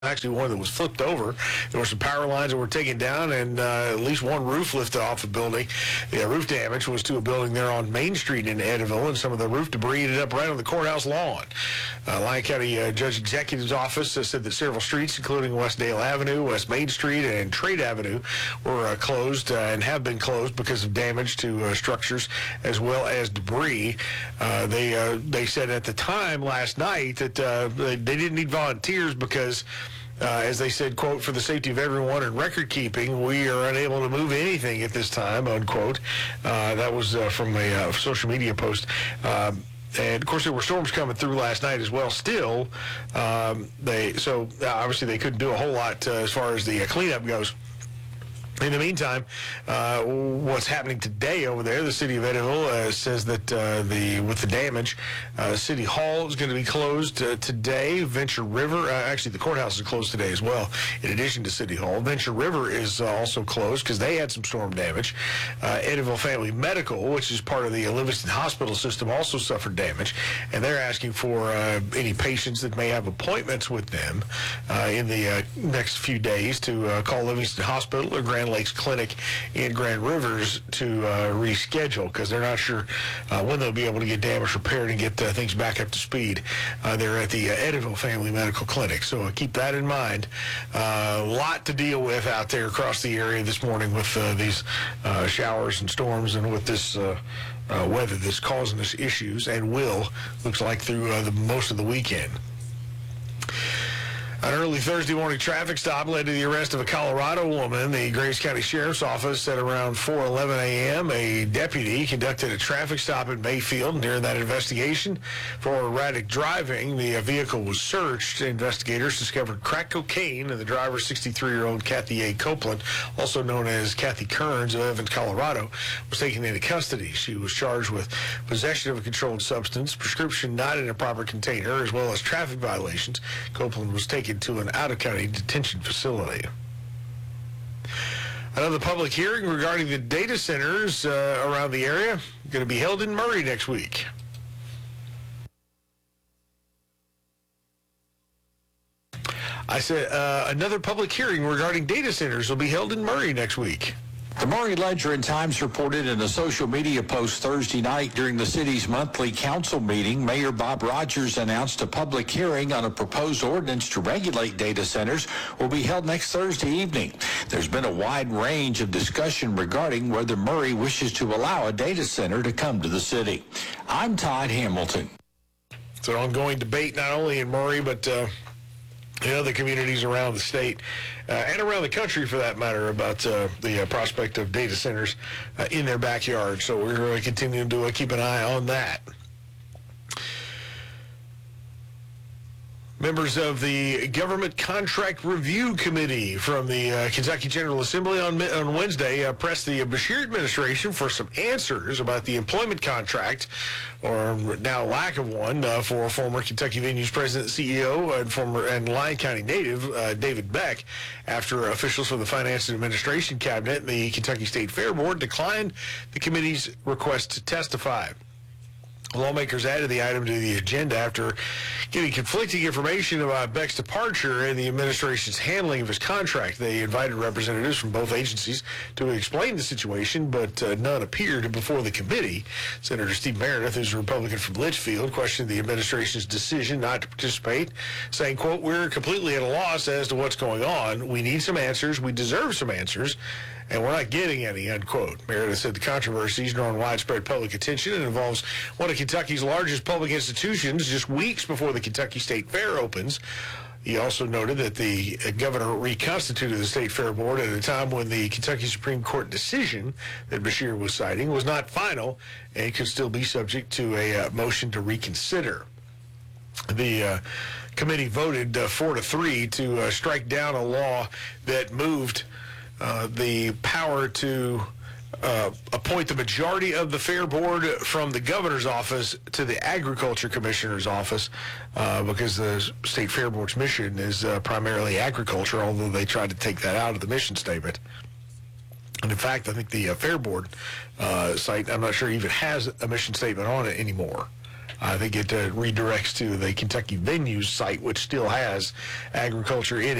Actually, one that was flipped over. There were some power lines that were taken down, and at least one roof lifted off a building. The roof damage was to a building there on Main Street in Eddyville, and some of the roof debris ended up right on the courthouse lawn. Lyon County Judge Executive's office said that several streets, including West Dale Avenue, West Main Street, and Trade Avenue, were closed and have been closed because of damage to structures as well as debris. They said at the time last night that they didn't need volunteers because as they said, quote, for the safety of everyone and record keeping, we are unable to move anything at this time, unquote. That was from a social media post. And, of course, there were storms coming through last night as well. Still, obviously they couldn't do a whole lot as far as the cleanup goes. In the meantime, what's happening today over there, the city of Eddyville says that with the damage, City Hall is going to be closed today. Venture River, actually the courthouse is closed today as well, in addition to City Hall. Venture River is also closed because they had some storm damage. Eddyville Family Medical, which is part of the Livingston Hospital system, also suffered damage, and they're asking for any patients that may have appointments with them in the next few days to call Livingston Hospital or Grand Lakes Clinic in Grand Rivers to reschedule because they're not sure when they'll be able to get damage repaired and get things back up to speed. They're at the Eddyville Family Medical Clinic, so keep that in mind. A lot to deal with out there across the area this morning with these showers and storms and with this weather that's causing us issues and looks like through most of the weekend. An early Thursday morning traffic stop led to the arrest of a Colorado woman. The Graves County Sheriff's Office said around 4:11 a.m. a deputy conducted a traffic stop in Mayfield. During that investigation for erratic driving, the vehicle was searched. Investigators discovered crack cocaine in the driver, 63-year-old Kathy A. Copeland, also known as Kathy Kearns of Evans, Colorado, was taken into custody. She was charged with possession of a controlled substance, prescription not in a proper container, as well as traffic violations. Copeland was taken to an out-of-county detention facility. Another public hearing regarding the data centers around the area going to be held in Murray next week. I said another public hearing regarding data centers will be held in Murray next week. The Murray Ledger and Times reported in a social media post Thursday night during the city's monthly council meeting, Mayor Bob Rogers announced a public hearing on a proposed ordinance to regulate data centers will be held next Thursday evening. There's been a wide range of discussion regarding whether Murray wishes to allow a data center to come to the city. I'm Todd Hamilton. It's an ongoing debate not only in Murray, but in other communities around the state and around the country, for that matter, about the prospect of data centers in their backyard. So we're going to continue to keep an eye on that. Members of the Government Contract Review Committee from the Kentucky General Assembly on Wednesday pressed the Beshear administration for some answers about the employment contract, or now lack of one, for former Kentucky Venues president, CEO, and Lyon County native David Beck, after officials from the Finance and Administration Cabinet and the Kentucky State Fair Board declined the committee's request to testify. Lawmakers added the item to the agenda after getting conflicting information about Beck's departure and the administration's handling of his contract. They invited representatives from both agencies to explain the situation, but none appeared before the committee. Senator Steve Meredith, who's a Republican from Litchfield, questioned the administration's decision not to participate, saying, quote, "We're completely at a loss as to what's going on. We need some answers. We deserve some answers, and we're not getting any," unquote. Meredith said the controversy is drawing widespread public attention and involves one of Kentucky's largest public institutions just weeks before the Kentucky State Fair opens. He also noted that the governor reconstituted the State Fair Board at a time when the Kentucky Supreme Court decision that Beshear was citing was not final and could still be subject to a motion to reconsider. The committee voted 4-3 to strike down a law that moved the power to appoint the majority of the Fair Board from the governor's office to the Agriculture Commissioner's office because the State Fair Board's mission is primarily agriculture, although they tried to take that out of the mission statement. And in fact, I think the Fair Board site, I'm not sure, even has a mission statement on it anymore. I think it redirects to the Kentucky Venues site, which still has agriculture in it.